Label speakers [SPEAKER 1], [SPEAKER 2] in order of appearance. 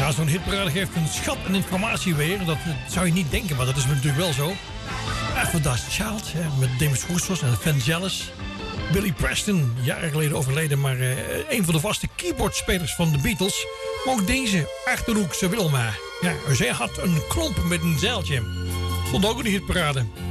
[SPEAKER 1] Ja, zo'n hitparade geeft een schat aan informatie weer. Dat zou je niet denken, maar dat is natuurlijk wel zo. Aphrodite's Child, met Demis Roussos en Vangelis. Billy Preston, jaren geleden overleden, maar een van de vaste keyboardspelers van de Beatles. Maar ook deze, Achterhoekse Wilma. Ja, zij had een klomp met een zeiltje. Stond ook in de hitparade.